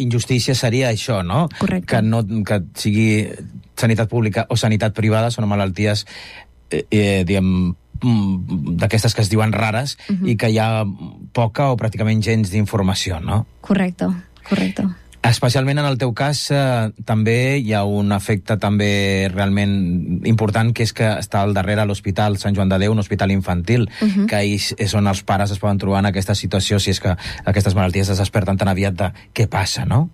injustícia seria això, no? Correcte. Que sigui sanitat pública o sanitat privada, són malalties, diguem, d'aquestes que es diuen rares i que hi ha poca o pràcticament gens d'informació, no? Correcte. Especialment en el teu cas també hi ha un efecte també realment important, que és que està al darrere l'Hospital Sant Joan de Déu, un hospital infantil, que és on els pares es poden trobar en aquesta situació si és que aquestes malalties es desperten tan aviat de què passa, no?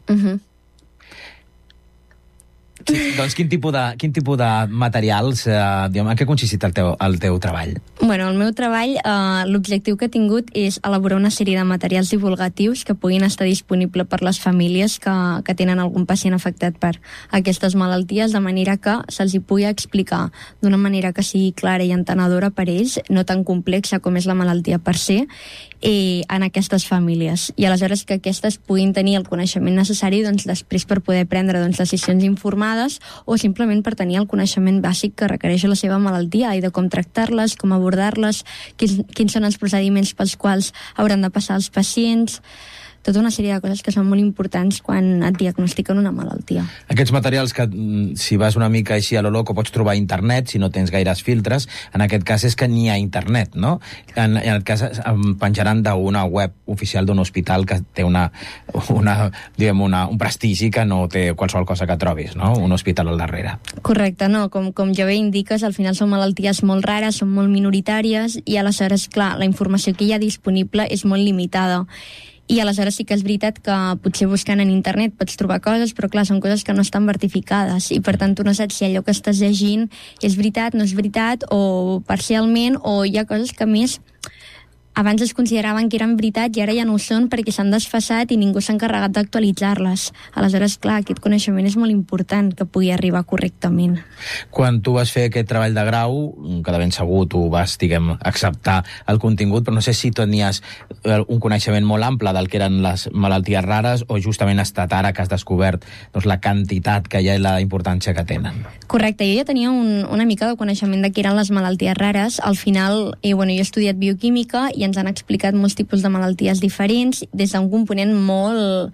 Sí, doncs quin tipus de materials, en què ha consistit el teu treball? Bueno, el meu treball, l'objectiu que he tingut és elaborar una sèrie de materials divulgatius que puguin estar disponibles per les famílies que tenen algun pacient afectat per aquestes malalties, de manera que se'ls hi pugui explicar d'una manera que sigui clara i entenedora per ells, no tan complexa com és la malaltia per se, en aquestes famílies. I aleshores que aquestes puguin tenir el coneixement necessari després per poder prendre decisions informades o simplement per tenir el coneixement bàsic que requereix la seva malaltia i de com tractar-les, com abordar-les, quins són els procediments pels quals hauran de passar els pacients, tota una sèrie de coses que són molt importants quan et diagnostiquen una malaltia. Aquests materials que, si vas una mica així a lo loco, pots trobar a internet, si no tens gaires filtres, en aquest cas és que n'hi ha internet, no? En aquest cas penjaran d'una web oficial d'un hospital que té un prestigi que no té qualsevol cosa que trobis, no? Un hospital al darrere. Correcte, no? Com ja bé indiques, al final són malalties molt rares, són molt minoritàries i aleshores, clar, la informació que hi ha disponible és molt limitada. I aleshores sí que és veritat que potser buscant en internet pots trobar coses, però clar, són coses que no estan vertificades i per tant tu no saps si allò que estàs llegint és veritat, no és veritat, o parcialment, o hi ha coses que més abans es consideraven que eren veritat i ara ja no ho són perquè s'han desfasat i ningú s'ha encarregat d'actualitzar-les. Aleshores, clar, aquest coneixement és molt important que pugui arribar correctament. Quan tu vas fer aquest treball de grau, que de ben segur tu vas, diguem, acceptar el contingut, però no sé si tenies un coneixement molt ample del que eren les malalties rares o justament ha estat ara que has descobert la quantitat que hi ha i la importància que tenen. Correcte, jo ja tenia una mica de coneixement de què eren les malalties rares. Al final, jo he estudiat bioquímica i ens han explicat molts tipus de malalties diferents des d'un component molt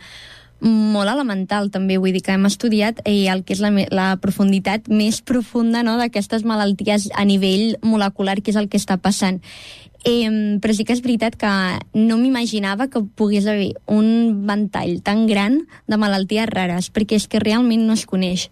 elemental també, vull dir que hem estudiat el que és la profunditat més profunda, no, d'aquestes malalties a nivell molecular, que és el que està passant. Però sí que és veritat que no m'imaginava que pogués haver un ventall tan gran de malalties rares, perquè és que realment no es coneix.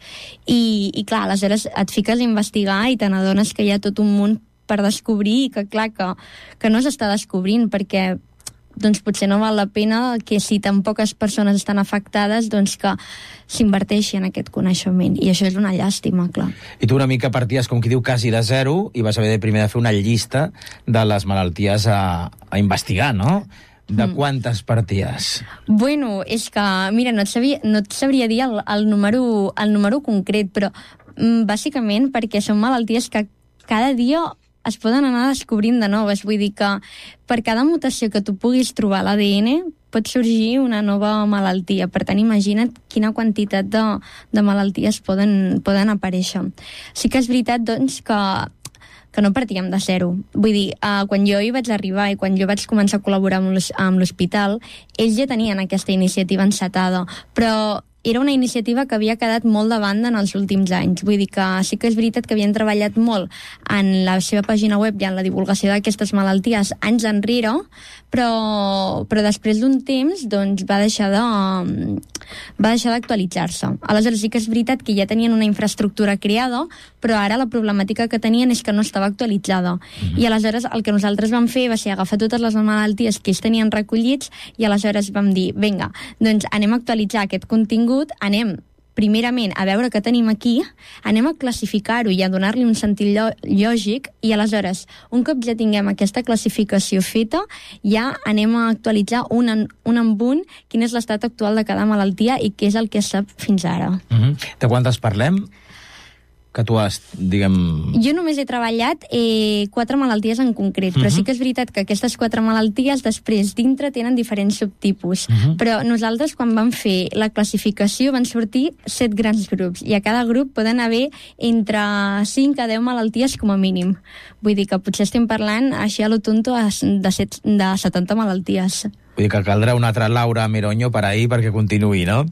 I clar, aleshores et fiques a investigar i te n'adones que hi ha tot un munt per descobrir i que clar que no s'està descobrint perquè potser no val la pena que si tan poques persones estan afectades que s'inverteixi en aquest coneixement i això és una llàstima, clar. I tu una mica parties, com qui diu, quasi de zero i vas haver primer de fer una llista de les malalties a investigar, no? De quantes parties? Bueno, és que, mira, no et sabria dir el número concret, però bàsicament perquè són malalties que cada dia es poden anar descobrint de noves. Vull dir que per cada mutació que tu puguis trobar a l'ADN pot sorgir una nova malaltia. Per tant, imagina't quina quantitat de malalties poden aparèixer. Sí que és veritat, que no partíem de zero. Vull dir, quan jo hi vaig arribar i quan jo vaig començar a col·laborar amb l'hospital, ells ja tenien aquesta iniciativa encetada, però era una iniciativa que havia quedat molt de banda en els últims anys. Vull dir que sí que és veritat que havien treballat molt en la seva pàgina web i en la divulgació d'aquestes malalties anys enrere, però després d'un temps va deixar d'actualitzar-se. Aleshores sí que és veritat que ja tenien una infraestructura creada, però ara la problemàtica que tenien és que no estava actualitzada. I aleshores el que nosaltres vam fer va ser agafar totes les malalties que ells tenien recollits i aleshores vam dir, vinga, doncs anem a actualitzar aquest contingut, anem primerament a veure què tenim aquí, anem a classificar-ho i a donar-li un sentit lògic i aleshores, un cop ja tinguem aquesta classificació feta, ja anem a actualitzar un amb un quin és l'estat actual de cada malaltia i què és el que es sap fins ara. De quantes parlem? Que tu has, diguem... Jo només he treballat 4 malalties en concret, però sí que és veritat que aquestes 4 malalties després dintre tenen diferents subtipus. Però nosaltres quan vam fer la classificació van sortir 7 grans grups i a cada grup poden haver entre 5 a 10 malalties com a mínim. Vull dir que potser estem parlant així a lo tonto de 70 malalties. Vull dir que caldrà una altra Laura Meroño per ahir perquè continuï, no?